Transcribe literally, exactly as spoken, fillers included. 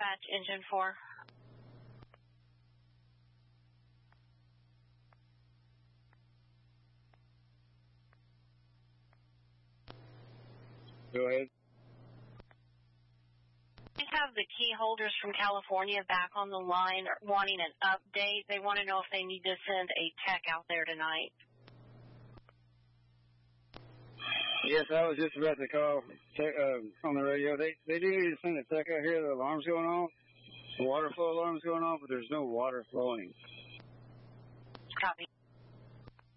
dispatch, engine four. Go ahead. We have the key holders from California back on the line wanting an update. They want to know if they need to send a tech out there tonight. Yes, I was just about to call check, uh, on the radio. They they do need to send a tech out here. The alarm's going off. The water flow alarm's going off, but there's no water flowing. Copy.